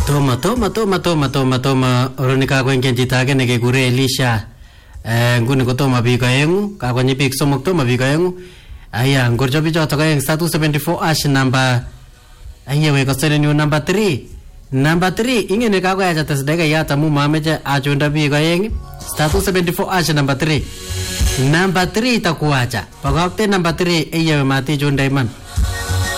Toma Ronika kwenye jitake nege kure Elisha nguni kutoma bika yengu kakwenye bik somok toma bika yengu aya ngorjo bicho toka yang 174 ash number aya we kosere new number 3 ingene kakwa ya chata sedeka yata mu mameje achunda bika yengi 174 ash number 3 itakuacha pakakte number 3 aya we mati chunda iman